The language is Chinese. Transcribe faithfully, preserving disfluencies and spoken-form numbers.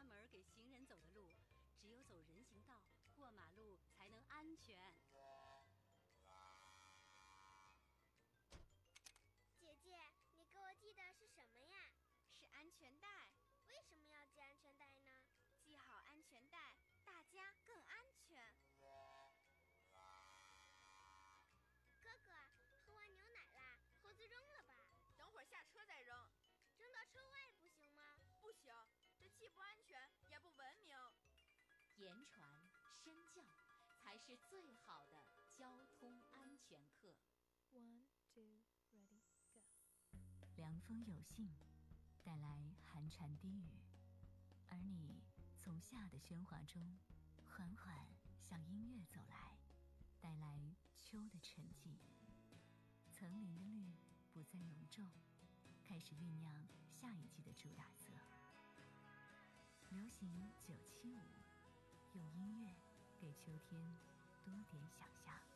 专门给行人走的路，只有走人行道、过马路才能安全。 姐姐，你给我系的是什么呀？ 是安全带。 为什么要系安全带呢？ 系好安全带，大家更安全。 哥哥，喝完牛奶啦，猴子扔了吧？ 等会儿下车再扔。 扔到车外不行吗？ 不行，这既不安全也不文明。 言传身教，才是最好的交通安全课。 One, two, ready, go。 凉风有信，带来寒蝉低语，而你从夏的喧哗中，缓缓向音乐走来，带来秋的沉寂。层林的绿不再浓重，开始酝酿下一季的主打色。流行九七五，用音乐给秋天多点想象。